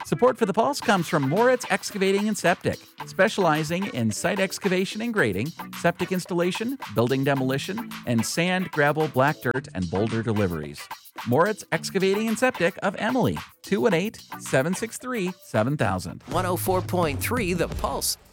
Support for the Pulse comes from Moritz Excavating and Septic, specializing in site excavation and grading, septic installation, building demolition, and sand, gravel, black dirt, and boulder deliveries. Moritz Excavating and Septic of Emily, 218-763-7000. 104.3 The Pulse.